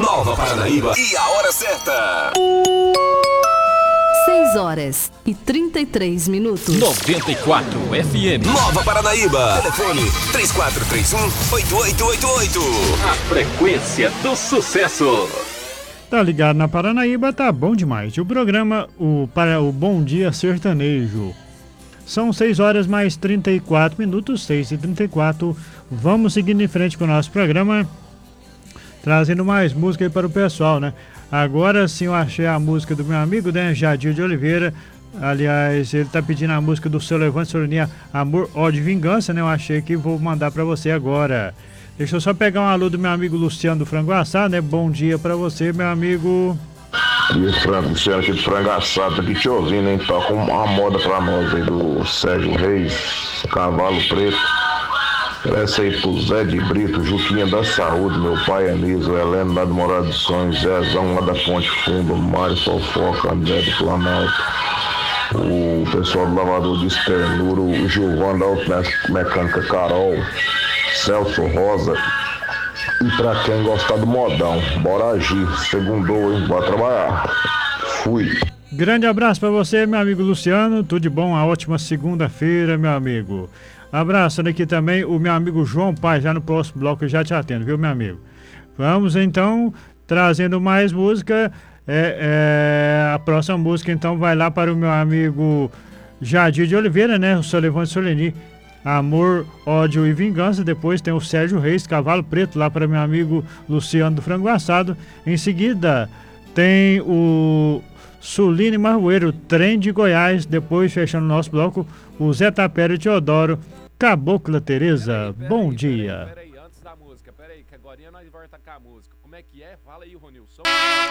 Nova Paranaíba e a hora certa. 6h33. 94 FM. Nova Paranaíba. Telefone 3431-8888. A frequência do sucesso. Tá ligado na Paranaíba, tá bom demais. O programa, para o Bom Dia Sertanejo. São 6h34, 6h34. Vamos seguindo em frente com o nosso programa, trazendo mais música aí para o pessoal, né? Agora sim eu achei a música do meu amigo, né, Jadir de Oliveira. Aliás, ele tá pedindo a música do seu Levante Soroninha, Amor, Ódio e Vingança, né? Eu achei que vou mandar para você agora. Deixa eu só pegar um alô do meu amigo Luciano do Frango Assado, né? Bom dia pra você, meu amigo. E o Franco, Luciano aqui do Frango Assado, aqui te ouvindo, hein? Toca uma moda pra nós aí do Sérgio Reis, Cavalo Preto. Essa aí pro Zé de Brito, Juquinha da Saúde, meu pai Anísio, Helena lá do Morado dos Sonhos, Zezão lá da Ponte Fundo, Mário Fofoca, André do Planalto, o pessoal do Lavador de Esternura, o Gilvão da Mecânica Carol, Celso Rosa. E pra quem gostar do modão, bora agir. Segundou, hein? Bora trabalhar. Fui. Grande abraço pra você, meu amigo Luciano. Tudo de bom, uma ótima segunda-feira, meu amigo. Abraçando aqui também o meu amigo João Pai, já no próximo bloco eu já te atendo, viu, meu amigo? Vamos então, trazendo mais música. A próxima música então vai lá para o meu amigo Jadir de Oliveira, né? O seu Levante Soleni. Amor, Ódio e Vingança. Depois tem o Sérgio Reis, Cavalo Preto, lá para meu amigo Luciano do Frango Assado. Em seguida tem o Sulino e Marroeiro, Trem de Goiás. Depois, fechando o nosso bloco, o Zé Tapera e Teodoro, Cabocla Tereza. Bom dia. Peraí, antes da música, que agora nós voltamos com a música. Como é que é? Fala aí, Ronilson.